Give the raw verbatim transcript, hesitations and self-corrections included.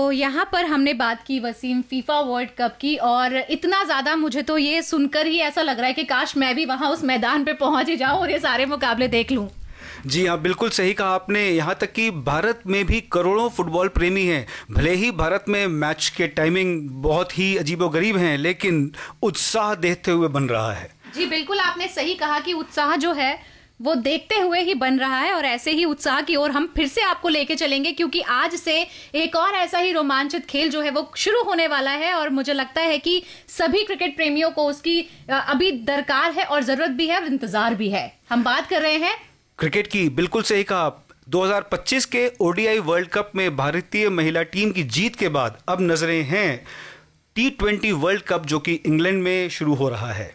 यहाँ पर हमने बात की वसीम फीफा वर्ल्ड कप की, और इतना ज़्यादा मुझे तो ये सुनकर ही ऐसा लग रहा है कि काश मैं भी वहाँ उस मैदान पे पहुँच ही जाऊँ और ये सारे मुकाबले देख लूँ। जी हाँ, बिल्कुल सही कहा आपने। यहाँ तक कि भारत में भी करोड़ों फुटबॉल प्रेमी हैं। भले ही भारत में मैच के टाइमिंग बहुत ही अजीबोगरीब हैं, लेकिन उत्साह देखते हुए बन रहा है। जी बिल्कुल, आपने सही कहा कि उत्साह जो है वो देखते हुए ही बन रहा है, और ऐसे ही उत्साह की ओर हम फिर से आपको लेके चलेंगे, क्योंकि आज से एक और ऐसा ही रोमांचित खेल जो है वो शुरू होने वाला है, और मुझे लगता है कि सभी क्रिकेट प्रेमियों को उसकी अभी दरकार है और जरूरत भी है और इंतजार भी है। हम बात कर रहे हैं क्रिकेट की। बिल्कुल सही कहा। दो हज़ार पच्चीस के ओडीआई वर्ल्ड कप में भारतीय महिला टीम की जीत के बाद अब नजरें हैं टी ट्वेंटी वर्ल्ड कप, जो कि इंग्लैंड में शुरू हो रहा है।